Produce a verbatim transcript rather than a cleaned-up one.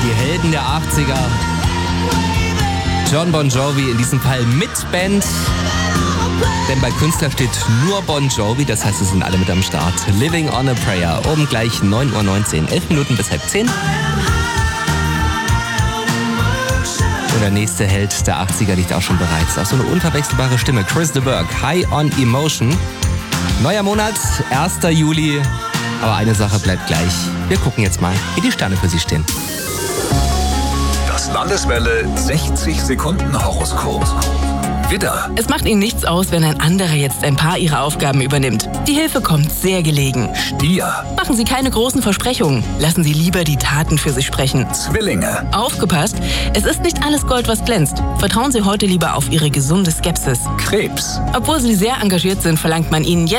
Die Helden der achtziger. John Bon Jovi, in diesem Fall mit Band. Denn bei Künstler steht nur Bon Jovi, das heißt, sie sind alle mit am Start. Living on a Prayer, oben gleich neun Uhr neunzehn, elf Minuten bis halb zehn. Und der nächste Held der achtziger liegt auch schon bereits. Auch so eine unverwechselbare Stimme, Chris de Burgh, High on Emotion. Neuer Monat, erster Juli. Aber eine Sache bleibt gleich. Wir gucken jetzt mal, wie die Sterne für Sie stehen. Das Landeswelle sechzig Sekunden Horoskop. Widder. Es macht Ihnen nichts aus, wenn ein anderer jetzt ein paar Ihrer Aufgaben übernimmt. Die Hilfe kommt sehr gelegen. Stier. Machen Sie keine großen Versprechungen. Lassen Sie lieber die Taten für sich sprechen. Zwillinge. Aufgepasst, es ist nicht alles Gold, was glänzt. Vertrauen Sie heute lieber auf Ihre gesunde Skepsis. Krebs. Obwohl Sie sehr engagiert sind, verlangt man Ihnen jetzt